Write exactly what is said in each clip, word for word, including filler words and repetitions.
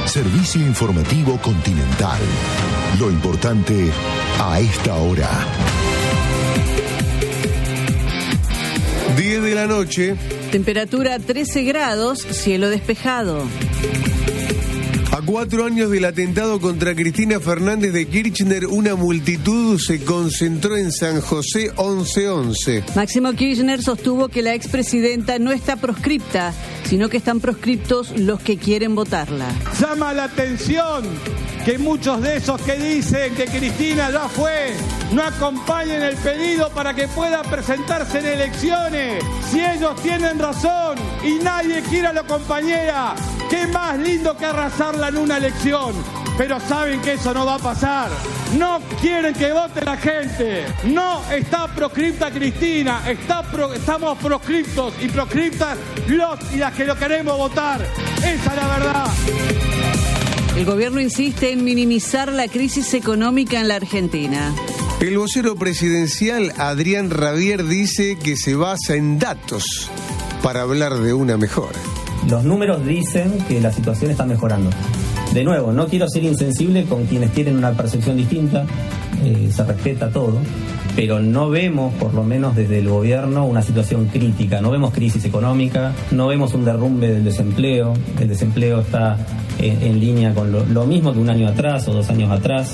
Servicio Informativo Continental. Lo importante a esta hora. diez de la noche. Temperatura trece grados, cielo despejado. A cuatro años del atentado contra Cristina Fernández de Kirchner, una multitud se concentró en San José once once. Máximo Kirchner sostuvo que la expresidenta no está proscripta, sino que están proscriptos los que quieren votarla. Llama la atención que muchos de esos que dicen que Cristina ya fue, no acompañen el pedido para que pueda presentarse en elecciones. Si ellos tienen razón y nadie quiere a la compañera, qué más lindo que arrasarla en una elección. Pero saben que eso no va a pasar. No quieren que vote la gente. No está proscripta Cristina. Está pro, estamos proscriptos y proscriptas los y las que lo queremos votar. Esa es la verdad. El gobierno insiste en minimizar la crisis económica en la Argentina. El vocero presidencial Adrián Rabier dice que se basa en datos para hablar de una mejora. Los números dicen que la situación está mejorando. De nuevo, no quiero ser insensible con quienes tienen una percepción distinta, eh, se respeta todo, pero no vemos, por lo menos desde el gobierno, una situación crítica. No vemos crisis económica, no vemos un derrumbe del desempleo. El desempleo está en, en línea con lo, lo mismo que un año atrás o dos años atrás.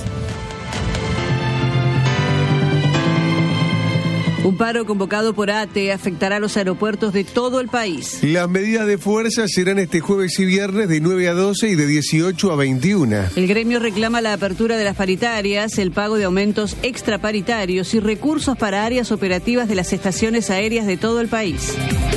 Un paro convocado por ATE afectará a los aeropuertos de todo el país. Las medidas de fuerza serán este jueves y viernes de nueve a doce y de dieciocho a veintiuno. El gremio reclama la apertura de las paritarias, el pago de aumentos extraparitarios y recursos para áreas operativas de las estaciones aéreas de todo el país.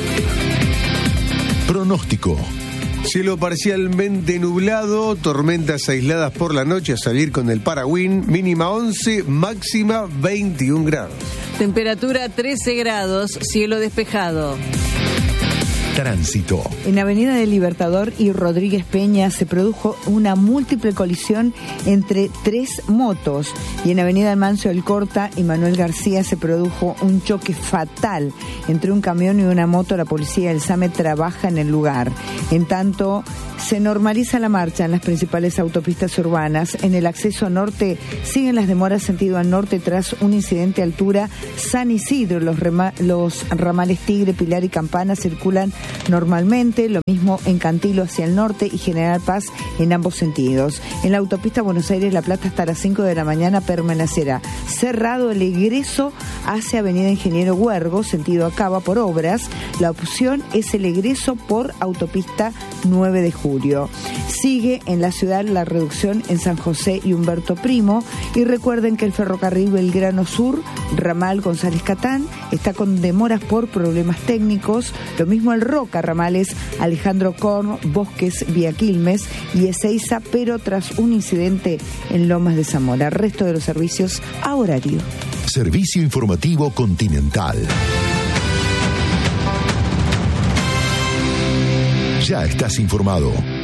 Pronóstico. Cielo parcialmente nublado, tormentas aisladas por la noche a salir con el Paraguín, mínima once, máxima veintiún grados. Temperatura trece grados, cielo despejado. Tránsito. En Avenida del Libertador y Rodríguez Peña se produjo una múltiple colisión entre tres motos. Y en Avenida Mancio del Corta y Manuel García se produjo un choque fatal entre un camión y una moto. La policía del SAME trabaja en el lugar. En tanto, se normaliza la marcha en las principales autopistas urbanas. En el acceso norte siguen las demoras sentido al norte tras un incidente a altura San Isidro. Los, rema- los ramales Tigre, Pilar y Campana circulan normalmente, lo mismo en Cantilo hacia el norte y General Paz en ambos sentidos. En la autopista Buenos Aires-La Plata hasta las cinco de la mañana permanecerá cerrado el egreso hacia Avenida Ingeniero Huergo, sentido a Cava por obras. La opción es el egreso por autopista nueve de julio. Sigue en la ciudad la reducción en San José y Humberto Primo, y recuerden que el ferrocarril Belgrano Sur, ramal González Catán, está con demoras por problemas técnicos, lo mismo el Roca, ramales Alejandro Korn, Bosques, Vía Quilmes y Ezeiza, pero tras un incidente en Lomas de Zamora. Resto de los servicios a horario. Servicio Informativo Continental. Ya estás informado.